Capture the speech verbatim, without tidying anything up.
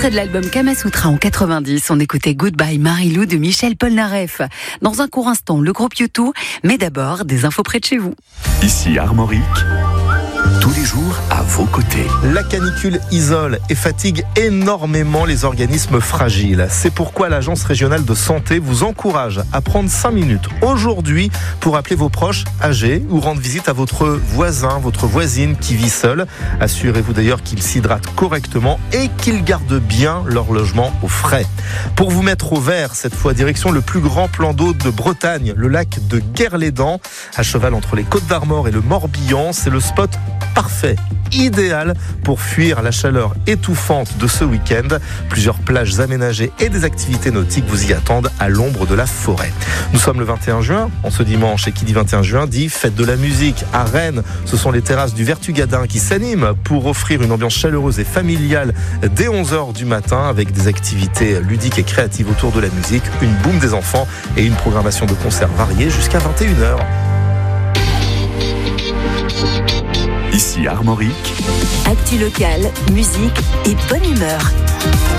extrait de l'album Kamasutra en quatre-vingt-dix. On écoutait Goodbye Marilou de Michel Polnareff. Dans un court instant, le groupe U deux, mais d'abord, des infos près de chez vous. Ici Armorique, tous les jours à vos côtés. La canicule isole et fatigue énormément les organismes fragiles. C'est pourquoi l'Agence régionale de santé vous encourage à prendre cinq minutes aujourd'hui pour appeler vos proches âgés ou rendre visite à votre voisin, votre voisine qui vit seul. Assurez-vous d'ailleurs qu'ils s'hydratent correctement et qu'ils gardent bien leur logement au frais. Pour vous mettre au vert, cette fois direction le plus grand plan d'eau de Bretagne, le lac de Guerlédan, à cheval entre les Côtes d'Armor et le Morbihan. C'est le spot parfait, idéal pour fuir la chaleur étouffante de ce week-end. Plusieurs plages aménagées et des activités nautiques vous y attendent à l'ombre de la forêt. Nous sommes le vingt et un juin, en ce dimanche, et qui dit vingt et un juin dit fête de la musique à Rennes. Ce sont les terrasses du Vertugadin qui s'animent pour offrir une ambiance chaleureuse et familiale dès onze heures du matin avec des activités ludiques et créatives autour de la musique, une boum des enfants et une programmation de concerts variés jusqu'à vingt et une heures. Ici Armorique, Actu locale, musique et bonne humeur.